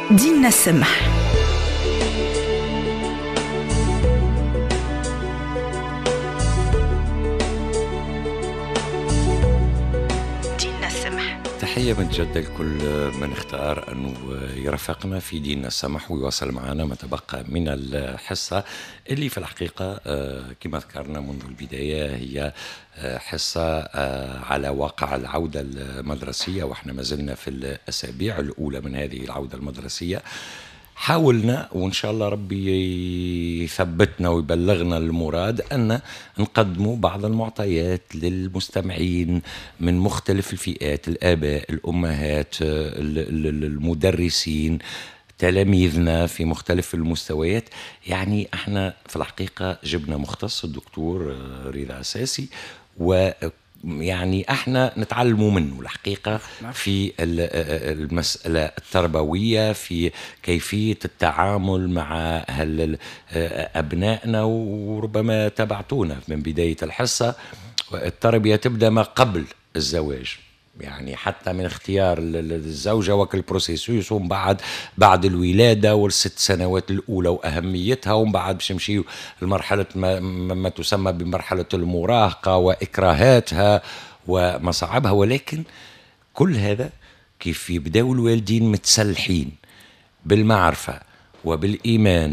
ديننا السمح. تحية متجددة لكل من اختار أنه يرافقنا في ديننا السمح ويواصل معنا ما تبقى من الحصة اللي في الحقيقة كما ذكرنا منذ البداية هي حصة على واقع العودة المدرسية، وإحنا ما زلنا في الأسابيع الأولى من هذه العودة المدرسية. حاولنا وإن شاء الله ربي يثبتنا ويبلغنا المراد أن نقدموا بعض المعطيات للمستمعين من مختلف الفئات، الآباء، الأمهات، المدرسين، تلاميذنا في مختلف المستويات. يعني احنا في الحقيقة جبنا مختص الدكتور رضا عساسي، يعني احنا نتعلموا منه الحقيقة في المسألة التربوية، في كيفية التعامل مع أبنائنا. وربما تابعتونا من بداية الحصة، التربية تبدأ ما قبل الزواج، يعني حتى من اختيار الزوجة وكل بروسيسوس، ومن بعد الولادة والست سنوات الأولى وأهميتها، ومن بعد باش نمشيو لمرحلة ما تسمى بمرحلة المراهقة وإكراهاتها ومصاعبها. ولكن كل هذا كيف يبدأوا الوالدين متسلحين بالمعرفة وبالإيمان،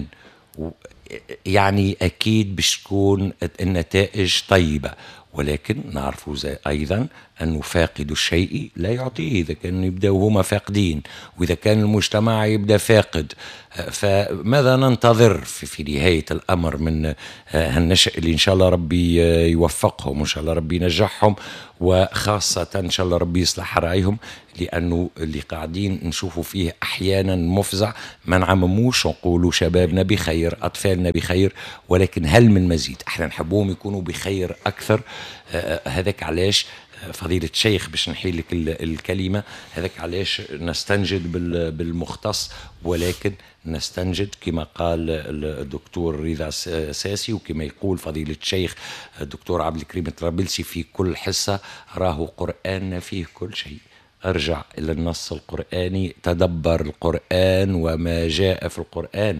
يعني أكيد باش تكون النتائج طيبة. ولكن نعرف أيضا أنه فاقد الشيء لا يعطيه، إذا كانوا يبدأوا هما فاقدين، وإذا كان المجتمع يبدأ فاقد، فماذا ننتظر في نهاية الأمر من هالنشأ اللي إن شاء الله ربي يوفقهم وإن شاء الله ربي ينجحهم، وخاصة إن شاء الله ربي يصلح رأيهم، لأنه اللي قاعدين نشوفوا فيه أحيانا مفزع. ما نعمموش نقولوا شبابنا بخير، أطفالنا بخير، ولكن هل من مزيد؟ احنا نحبوهم يكونوا بخير أكثر. هذاك علاش فضيلة الشيخ باش نحيل لك الكلمة، هذاك علاش نستنجد بالمختص، ولكن نستنجد كما قال الدكتور رضا ساسي وكما يقول فضيلة الشيخ الدكتور عبد الكريم الطرابلسي في كل حصة: راهو قرآننا فيه كل شيء. ارجع إلى النص القرآني، تدبر القرآن وما جاء في القرآن،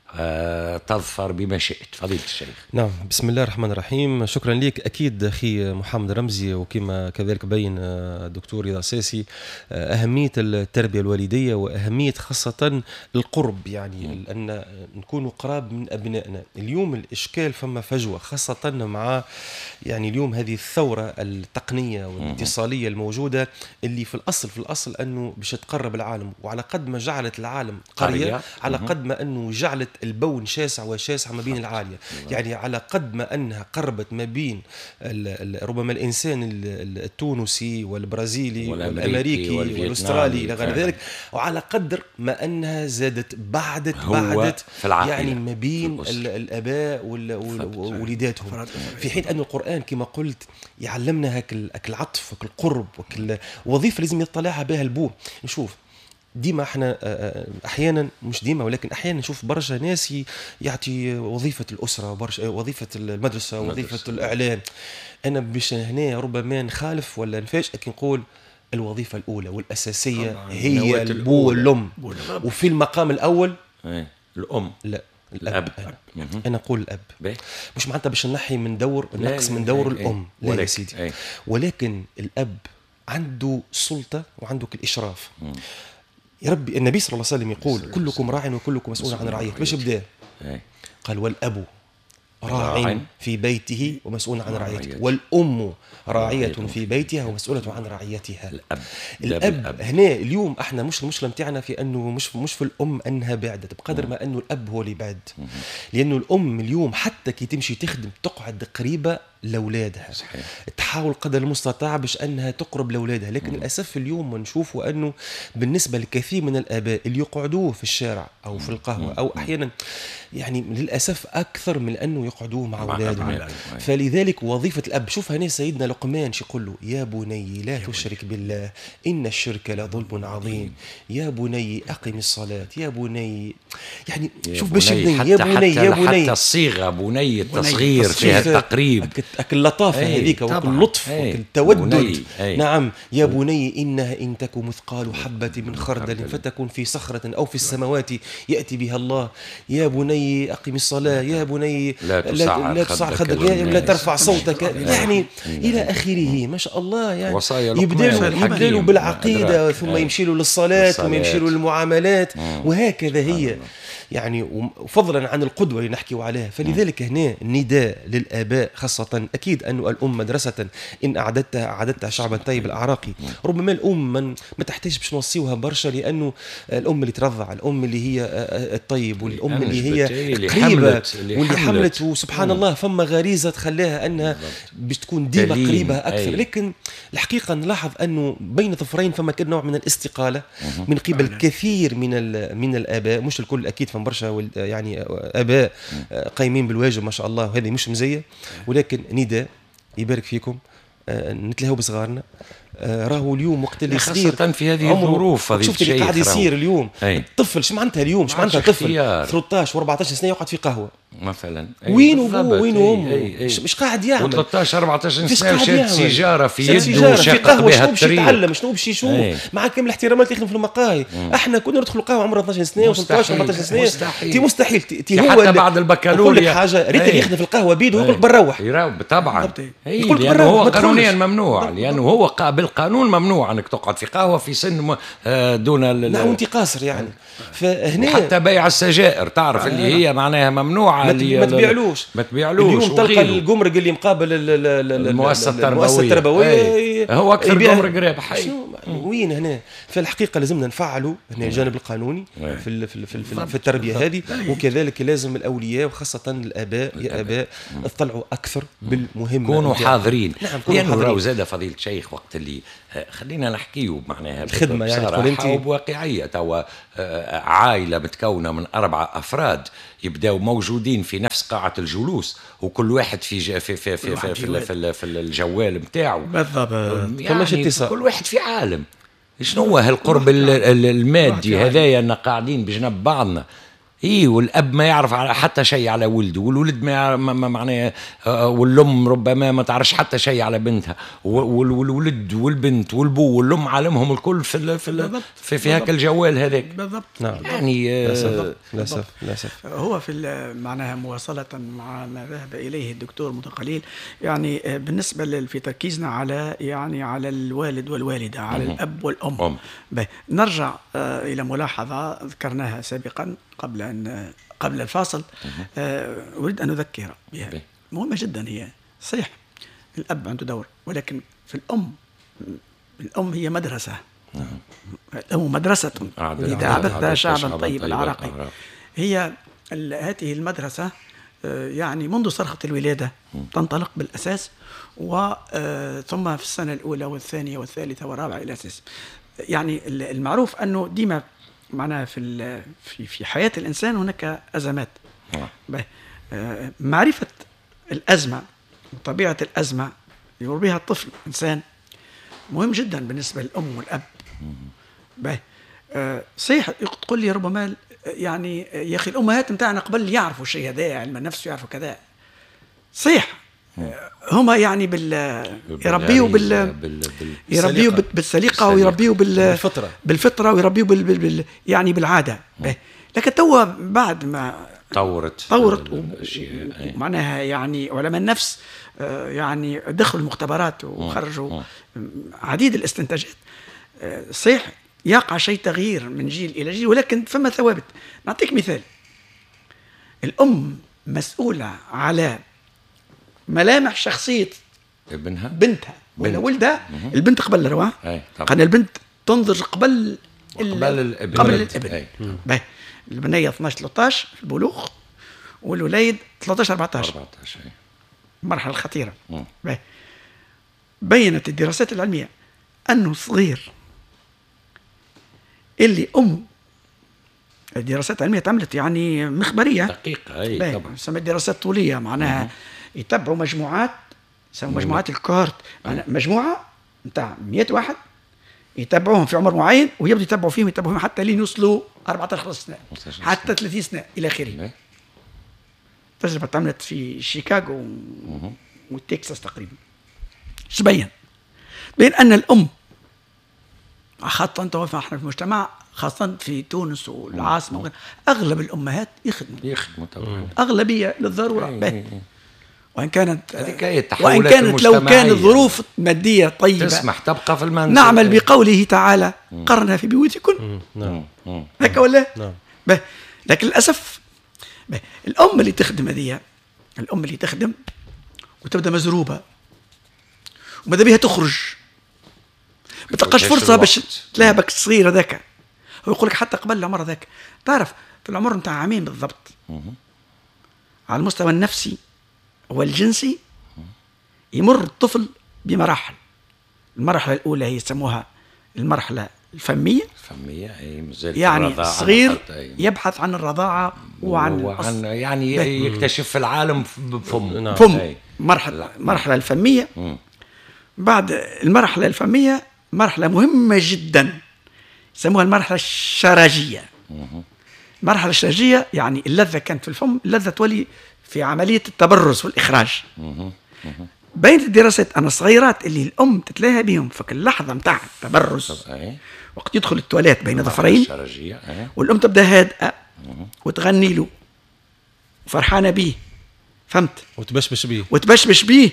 تظفر بما شئت. فضيلة الشيخ. نعم، بسم الله الرحمن الرحيم. شكرا لك. أكيد أخي محمد رمزي، وكما كذلك بين الدكتور رضا ساسي أهمية التربية الوالدية وأهمية خاصة القرب، يعني أن نكون قراب من أبنائنا. اليوم الإشكال فما فجوة خاصة مع يعني اليوم هذه الثورة التقنية والاتصالية الموجودة، اللي في الأصل أنه باش تقرب العالم، وعلى قد ما جعلت العالم قرية على قد ما أنه جعلت البون شاسع ما بين العالية. يعني على قد ما أنها قربت ما بين ربما الإنسان التونسي والبرازيلي والأمريكي والأسترالي إلى غير ذلك، وعلى قدر ما أنها زادت بعدت يعني ما بين الآباء ووليداتهم، في حين أن القرآن كما قلت يعلمنا هاك العطف وك القرب وك الوظيفة لازم يطلعها بها البو. نشوف ديما احنا احيانا، مش ديما ولكن احيانا نشوف برشا ناس يعطي وظيفة الأسرة، وظيفة المدرسة، وظيفة الإعلام. انا باش هنا ربما نخالف ولا نفاجئ لكن نقول الوظيفة الأولى والأساسية هي البو والأم، وفي المقام الأول الأم، لا الأب. أنا أقول الأب، مش معناتها باش نحي من دور نقص من دور الأم، لا يا سيدي، ولكن الأب عنده سلطة وعنده الإشراف. يا ربي النبي صلى الله عليه وسلم يقول: كلكم راع وكلكم مسؤول عن رعيته. باش بدأ قال: والأب راع في بيته ومسؤول عن رعيته، والأم راعية في بيتها ومسؤولة عن رعيتها. الأب هنا اليوم احنا مش المشكلة متاعنا في أنه مش في الأم أنها بعدت، بقدر ما أنه الأب هو اللي بعد. لأنه الأم اليوم حتى كي تمشي تخدم تقعد قريبة لأولادها، تحاول قدر المستطاع باش أنها تقرب لأولادها. لكن للأسف اليوم نشوفوا أنه بالنسبة لكثير من الآباء اللي يقعدوه في الشارع أو في القهوة أو أحيانا يعني للأسف أكثر من أنه يقعدوه مع أولادهم. فلذلك وظيفة الأب، شوف هنا سيدنا لقمان يقول له: يا بني لا تشرك بالله إن الشرك لظلم عظيم، يا بني أقم الصلاة، يا بني. يعني شوف باش يا بني حتى الصيغة بني التصغير فيها التقريب، اللطافة هذيك واللطف والتودد. نعم، يا بني إنها إن تك مثقال حبة من خردل فتكن في صخرة أو في السماوات يأتي بها الله. يا بني أقم الصلاة، يا بني لا تصعر خدك، لا ترفع صوتك، يعني إلى آخره. ما شاء الله، يعني يبدأ بالعقيدة ثم يمشي له للصلاة ثم يمشي له للمعاملات، وهكذا هي يعني، وفضلا عن القدوة اللي نحكي عليها. فلذلك هنا النداء للآباء خاصة، أكيد أن الأم مدرسة إن أعددتها شعبا طيب الأعراقي. ربما الأم ما تحتاج باش نوصيوها برشا، لأنه الأم اللي ترضع، الأم اللي هي الطيب، والأم اللي هي قريبة واللي حملت، وسبحان الله فما غريزة تخليها أنها باش تكون ديما قريبة أكثر. لكن الحقيقة نلاحظ أنه بين ظفرين فما كان نوع من الاستقالة من قبل كثير من الآباء، مش الكل أكيد، فما برشا يعني آباء قايمين بالواجب ما شاء الله، وهذه مش مزية. ولكن نداء يبارك فيكم، نتلهوا بصغارنا. راهو اليوم وقت اللي صغير خاصة في هذه الظروف، شفت اللي قاعد يصير اليوم. الطفل شو معناتها اليوم، شو معناتها طفل 13 و14 سنة يقعد في قهوة مثلا؟ وين أبوه وين أمه؟ مش قاعد يعمل 13 14 سنة وشاد سيجارة في يده وشق بها الطريق. شنو يتعلم، شنو باش يشوف؟ مع كامل الاحترامات اللي يخدم في المقاهي. احنا كنا ندخل قهوة عمره 12 سنة و13 14 سنة. مستحيل هو حتى بعد البكالوريا. كل حاجة ريت اللي يخدم في القهوة بيده ويقول لك بنروح. طبعا لأنه هو قانونيا ممنوع، لأنه هو بالقانون ممنوع انك تقعد في قهوة في سن دون نعم وانت قاصر يعني. فهنا حتى بيع السجائر تعرف اللي هي معناها ممنوعة، ما تبيعلوش اليوم تلقى الجمرك اللي مقابل المؤسسة التربوية هو أكثر جمرك رابح. وين هنا؟ فالحقيقة لازمنا نفعلوا هنا الجانب القانوني في التربية هذه، وكذلك لازم الأولياء وخاصة الآباء يا آباء اطلعوا أكثر بالمهمة، كونوا حاضرين. لأنه راهو زاد فضيلة الشيخ وقت اللي خلينا نحكيه معناها الخدمة يعني تقول أنت وبواقعية. توا عائلة متكونة من 4 أفراد يبداو موجودين في نفس قاعة الجلوس، وكل واحد في الجوال متاعه بالضبط، يعني كل واحد في عالم. شنو هو هالقرب المادي هذايا أن قاعدين بجنب بعضنا؟ والأب ما يعرف حتى شيء على ولده، والولد ما معناه، والأم ربما ما تعرفش حتى شيء على بنتها، والولد والبنت والبو والأم عالمهم الكل في هاك الجوال هذاك. بالضبط. نعم. يعني للأسف هو في معناها مواصلة مع ما ذهب إليه الدكتور متقليل، يعني بالنسبة في تركيزنا على يعني على الوالد والوالدة، على الأب والأم. نرجع إلى ملاحظة ذكرناها سابقا قبل الفاصل. أريد أن أذكر بها، مهمة جدا. هي صحيح الأب عنده دور، ولكن في الأم هي مدرسة. الأم مدرسة إذا أعددتها شعبا طيب العراقي. هي هذه المدرسة يعني منذ صرخة الولادة تنطلق بالأساس، ثم في السنة الأولى والثانية والثالثة والرابعة إلى أساس. يعني المعروف أنه ديما معناها في حياة الإنسان هناك أزمات. معرفة الأزمة وطبيعة الأزمة يمر بها الطفل إنسان مهم جدا بالنسبة للأم والأب. صحيح تقول لي ربما يعني يا أخي الأمهات متاعنا قبل يعرفوا الشيء هذا، علم النفس يعرفوا كذا. صحيح هما يعني يربيوا يربيوا بالسليقة، ويربيوا بالفطرة، ويربيوا يعني بالعادة. لكن توا بعد ما طورت معناها يعني علماء النفس يعني دخلوا المختبرات وخرجوا عديد الاستنتاجات. صحيح يقع شيء تغيير من جيل إلى جيل، ولكن فما ثوابت. نعطيك مثال. الأم مسؤولة على ملامح شخصية بنتها ولا ولدها. البنت قبل الرواه، قال البنت تنضج قبل الابن. البنية 12-13 في البلوغ، والوليد 13-14 مرحلة خطيرة. بينت الدراسات العلمية أنه صغير اللي الدراسات العلمية تعملت يعني مخبرية دقيقة، طبعا سمت دراسات طولية، معناها يتبعوا مجموعات، يسموا مجموعات الكورت، مجموعة نتاع 100 واحد يتبعوهم في عمر معين، ويبدأ يتبعوا فيهم حتى لين يوصلوا 14 سنة حتى 30 سنة إلى آخره. تجربة تعملت في شيكاغو والتكساس تقريبا. شبين بين أن الأم خاصة احنا في المجتمع خاصة في تونس والعاصمة أغلب الأمهات يخدموا طبعا أغلبية للضرورة. وإن كانت لو كانت الظروف مادية طيبة تسمح تبقى في المنزل، نعمل بقوله تعالى قرنا في بيوتكن. هكا ولا؟ لكن للأسف الأم اللي تخدم هذه، الأم اللي تخدم وتبدأ مزروبة وماذا بها تخرج، ما تلقاش فرصة باش تلاها بك الصغير هذاك. هو يقول لك حتى قبل العمر هذاك، تعرف في العمر نتاع عامين بالضبط على المستوى النفسي والجنسي يمر الطفل بمراحل. المرحلة الأولى هي يسموها المرحلة الفمية، يعني الصغير يبحث عن الرضاعة وعن يعني يكتشف العالم بفمه. فم مرحلة الفمية. بعد المرحلة الفمية مرحلة مهمة جدا يسموها المرحلة الشرجية. المرحلة الشرجية يعني اللذة كانت في الفم، اللذة تولي في عملية التبرز والإخراج. بين الدراسات أن الصغيرات اللي الأم تتلاها بهم في اللحظة متاع التبرز وقت يدخل التواليت بين ظفرين والأم تبدأ هادئة وتغني له وفرحانة بيه، فهمت؟ وتبشبش بيه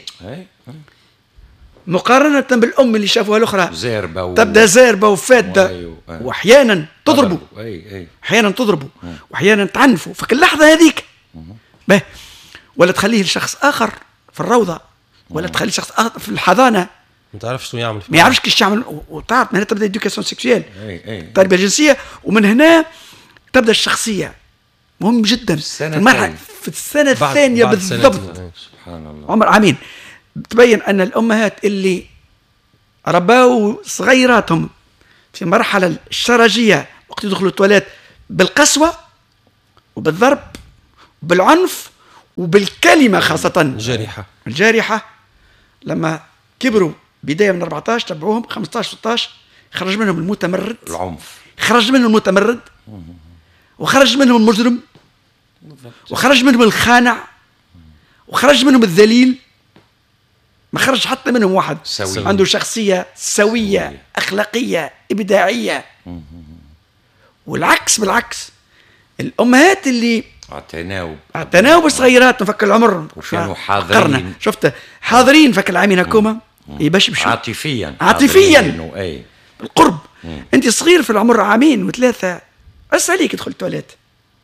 مقارنة بالأم اللي شافوها الأخرى تبدأ زاربة وفادة وأحيانا تضربه أحيانا تضربه وأحيانا تعنفه في اللحظة هذيك. ولا تخليه لشخص آخر في الروضة، ولا تخليه شخص آخر في الحضانة ما تعرفش شنو يعمل، ما يعرفش كيش يعمل. وتعرف من هنا تبدأ إدوكاسيون سيكسويل، التربية الجنسية، ومن هنا تبدأ الشخصية. مهم جدا في السنة الثانية بالضبط، سبحان الله، عمر عامين، تبين أن الأمهات اللي رباوا صغيراتهم في مرحلة الشرجية وقت يدخلوا التواليت بالقسوة وبالضرب وبالعنف وبالكلمة خاصة الجارحة، لما كبروا بداية من 14 تبعوهم 15 16 خرج منهم المتمرد، العنف خرج منهم المتمرد وخرج منهم المجرم وخرج منهم الخانع وخرج منهم الذليل، ما خرج حتى منهم واحد عنده شخصية سوية أخلاقية إبداعية. والعكس بالعكس، الأمهات اللي اعتناوا بالصغيرات نفك العمر وكانوا حاضرين، شفت حاضرين فك العامين هكوما يبشبشوا عاطفيا القرب. انت صغير في العمر عامين وثلاثة عليك يدخل التواليت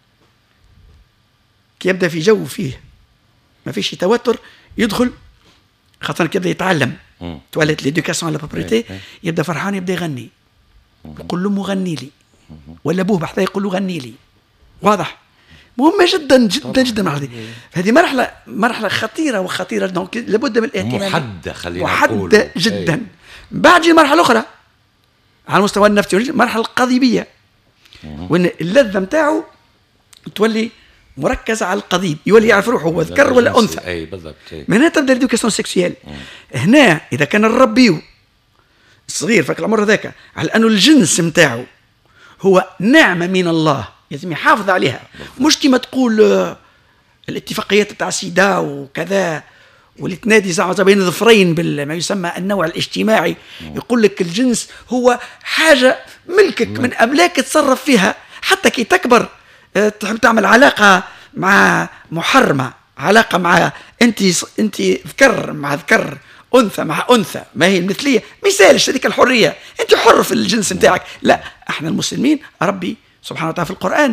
كي يبدأ في جو فيه ما فيش توتر، يدخل خاصة كي يبدأ يتعلم تواليت ليدوكاسيون على بروبريتي، يبدأ فرحان يبدأ يغني، يقول له غني لي، ولا ابوه بحث يقول له غني لي. واضح؟ مهمة جدا جدا جدا. هذه مرحلة خطيرة وخطيرة، دونك لابد من الاهتمام، محدة جدا. بعد المرحلة الأخرى على المستوى النفسي المرحلة القضيبية، وان اللذة متاعه تولي مركزة على القضيب، يولي يعرف روحه هو ذكر ولا أنثى. من هنا تبدأ الإدوكاسيون سيكسويل. هنا إذا كان الربي الصغير فك العمر ذاك على أنه الجنس متاعه هو نعمة من الله لازم يحافظ عليها، مش كما تقول الاتفاقيات تاع سيدا وكذا واللي تنادي زعما بين ظفرين بالما يسمى النوع الاجتماعي، يقول لك الجنس هو حاجة ملكك من أملاك تصرف فيها، حتى كي تكبر تحب تعمل علاقة مع محرمة، علاقة مع أنت ذكر مع ذكر، أنثى مع أنثى، ما هي المثلية، مثالش هذيك الحرية، أنت حر في الجنس متاعك. لا، احنا المسلمين ربي سبحانه وتعالى في القرآن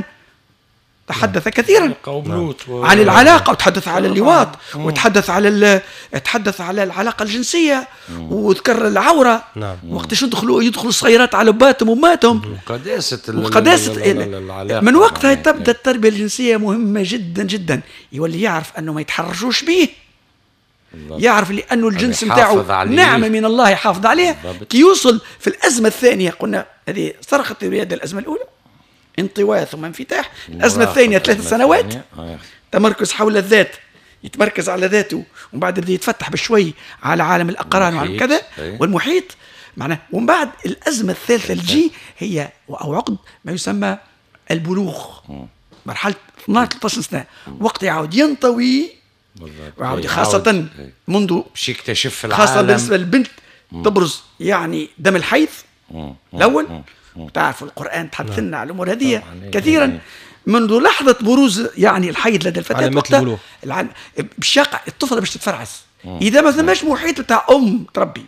تحدث كثيرا عن العلاقة، وتحدث على اللواط، وتحدث على العلاقة الجنسية، وذكر العورة، وقتاش يدخلوا الصغيرات على باتهم وماتهم، وقداسة من وقتها تبدأ التربية الجنسية مهمة جدا جدا. يولي يعرف أنه ما يتحرجوش به، يعرف لأنه الجنس متاعه نعمة من الله يحافظ عليه. كي يوصل في الأزمة الثانية، قلنا هذه صرخت اليد الأزمة الأولى انطواء ثم انفتاح، الأزمة الثانية 3 سنوات تمركز حول الذات، يتمركز على ذاته، ومن بعد يبدأ يتفتح بشوي على عالم الأقران وعلى كذا والمحيط معناه. ومن بعد الأزمة الثالثة الجي هي أو عقد ما يسمى البلوغ، مرحلة 12-13 سنة، وقت يعود ينطوي وعاودي خاصة منذ باش يكتشف العالم، خاصة بالنسبة للبنت تبرز يعني دم الحيض الأول. تعرفوا القرآن تحدث لنا على الأمور هذه كثيرا منذ لحظة بروز يعني الحيض لدى الفتاة وقتها باش يقع الطفلة باش تتفرعس إذا ما ثماش محيط بتاع أم تربي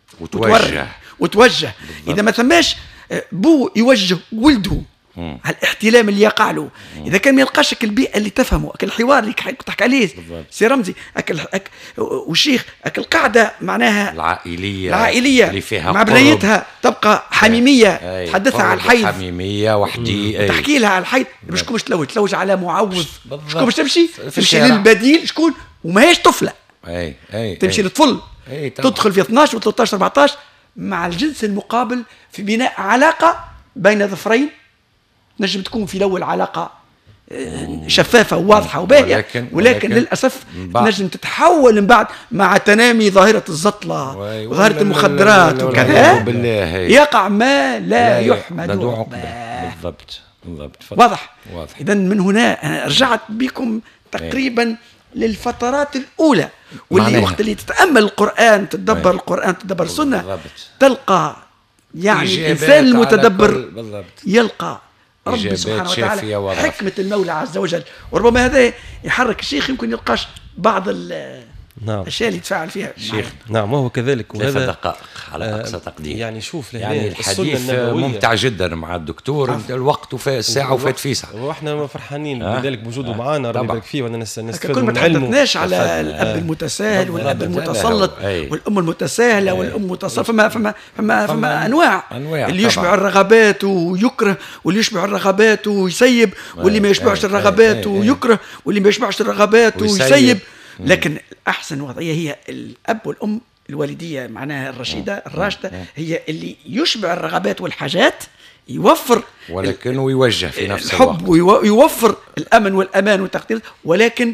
وتوجه. إذا ما ثماش بو يوجه ولده على الاحتلام اللي يقع له، اذا كان ما يلقاش البيئه اللي تفهمه، الحوار اللي تحكي عليه سي رمزي، والشيخ القاعده معناها العائليه اللي فيها مع بنيتها تبقى حميميه، تحدثها على الحيض حميميه وحدي، تحكي لها على الحيض. شكون باش تلوج على معوض، شكون باش تمشي للبديل، شكون وما هيش طفله تمشي للطفل تدخل في 12 و 13 14 مع الجنس المقابل في بناء علاقه بين ظفرين. نجم تكون في الأول علاقة شفافة وواضحة وباهية، ولكن للأسف نجم تتحول من بعد مع تنامي ظاهرة الزطلة وظاهرة المخدرات وكذا يقع ما لا يحمد عقباه. بالضبط واضح. إذن من هنا أنا رجعت بكم تقريبا للفترات الأولى، واللي وقت اللي تتأمل القرآن، تدبر القرآن، تدبر السنة، تلقى يعني الإنسان المتدبر يلقى رب سبحانه وتعالى حكمة المولى عز وجل. وربما هذا يحرك الشيخ يمكن يلقاش بعض الأشياء اللي يتفاعل فيها الشيخ. نعم وهو كذلك. وهذا دقائق على أقصى تقدير. يعني شوف يعني الحديث ممتع جدا مع الدكتور. الوقت وفاء الساعة وفات فيه ساعة، واحنا فرحانين بذلك بوجوده معنا، ربي يبارك فيه، وانا نستفيد من علمه. ما تحدثناش على الأب المتساهل والأب المتسلط والأم المتساهلة والأم المتسلط. فما أنواع اللي يشبع الرغبات ويكره، واللي يشبع الرغبات ويسيب، واللي ما يشبعش الرغبات ويكره، واللي ما يشبعش الرغبات ويسيب. لكن أحسن وضعية هي الأب والأم الوالدية معناها الرشيدة الراشدة، هي اللي يشبع الرغبات والحاجات، يوفر ولكن ويوجه في نفس الحب، ويوفر الأمن والأمان والتقدير، ولكن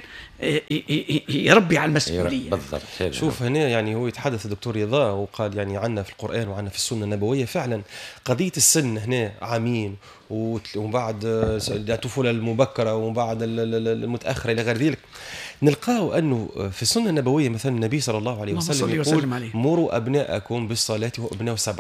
يربي على المسؤولية. بالضبط. شوف هنا يعني هو يتحدث الدكتور رضا وقال يعني عنا في القرآن وعنا في السنة النبوية فعلا قضية السن هنا عامين، وبعد الطفولة المبكرة وبعد المتأخرة إلى غير ذلك. نلقاو أنه في السنة النبوية مثلا النبي صلى الله عليه وسلم يقول مروا أبناءكم بالصلاة وأبناء 7،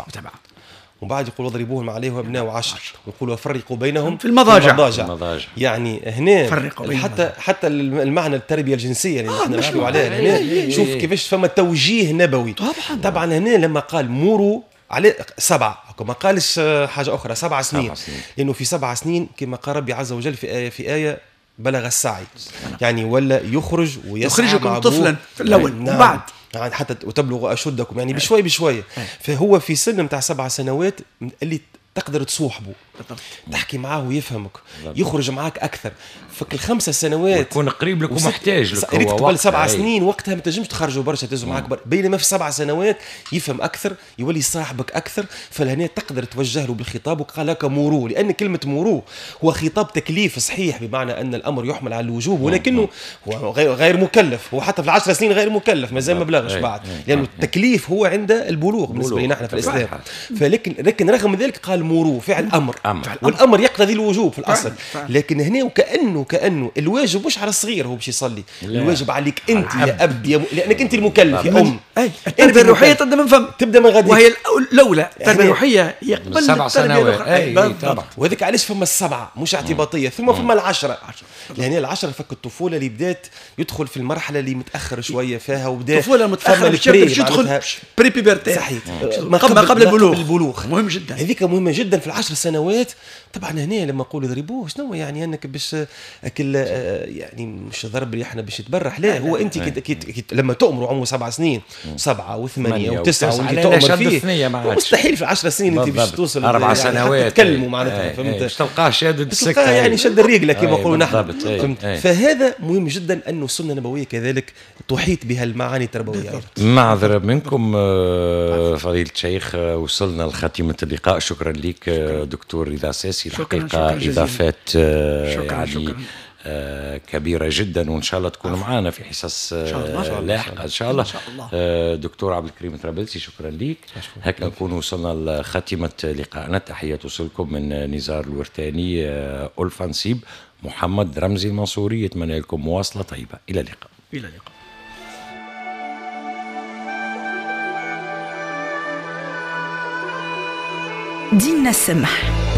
وبعد يقول اضربوهم عليه وابناء 10، ويقول وفرقوا بينهم في المضاجع. يعني هنا حتى المعنى التربيه الجنسيه اللي احنا نحكيو عليه هنا، شوف كيفاش فما توجيه نبوي. طبعا هنا لما قال مروا عليه 7، ما قالش حاجه اخرى 7 سنين، لانه في 7 سنين كما قال ربي عز وجل في آية بلغ السعي، يعني ولا يخرج ويسعى يخرجكم طفلا في الاول وبعد يعني حتى وتبلغوا أشدكم، يعني بشوي بشوي. فهو في سن متاع 7 سنوات اللي تقدر تصوحبه، تحكي معاه ويفهمك، يخرج معاك أكثر. فك 5 سنوات يكون قريب لك ومحتاج لك. هو قبل 7 سنين وقتها ما تنجمش تخرجوا برشا تهزوا معاك بينما في 7 سنوات يفهم أكثر، يولي صاحبك أكثر. فلهنا تقدر توجه له بالخطاب، وقال لك مروا، لأن كلمة مروا هو خطاب تكليف صحيح، بمعنى أن الأمر يحمل على الوجوب، ولكنه هو غير مكلف. هو حتى في 10 سنين غير مكلف، مازال ما بلغش بعد، لأنه التكليف هو عند البلوغ بالنسبة لنا نحن في الإسلام. لكن رغم ذلك قال مروا، فعل أمر، والأمر يقتضي الوجوب في الأصل. لكن هنا وكأنه الواجب مش على الصغير هو باش يصلي، الواجب عليك أنت يا أب، لأنك أنت المكلف يا أم. التربية الروحية تبدأ من غد، وهي الأولى. التربية الروحية هي قبل 7 سنوات. وهذيك علاش فما 7 مش اعتباطية، ثم فما 10، لأن 10 فك الطفولة اللي بدات يدخل في المرحلة اللي متأخر شوية فيها، وبدا الطفولة متأخرة باش يدخل بري بيبرتي، صحيح، ما قبل البلوغ. مهم جدا، هذيك مهمة جدا في 10 سنوات. طبعا هنا لما نقول اضربوه شنو يعني انك باش اكل يعني مش ضرب اللي احنا باش يتبرح، لا هو انت لما تؤمر عمره 7 سنين 7 و8 و9 وانت تؤمر فيه، مستحيل في 10 سنين انت باش توصل 4 سنوات تتكلموا معناتها، فهمت؟ باش تلقاه شادد السكه، يعني شد الرجله كما نقولوا نحن، فهمت؟ فهذا مهم جدا انه السنه النبويه كذلك تحيط بها المعاني التربويه. معذره منكم فضيله الشيخ، وصلنا لخاتمه اللقاء. شكرا لك دكتور رضا ساسي، الحقيقة إضافات يعني كبيرة جدا، وإن شاء الله تكون معنا في حصص لاحقة إن شاء الله. دكتور عبد الكريم طرابلسي شكرا لك. هكذا نكون وصلنا لخاتمة لقائنا. تحية توصلكم من نزار الورتاني، ألفا نسيب، محمد رمزي المنصوري. يتمنى لكم مواصلة طيبة، إلى اللقاء. إلى اللقاء. دينا السمح.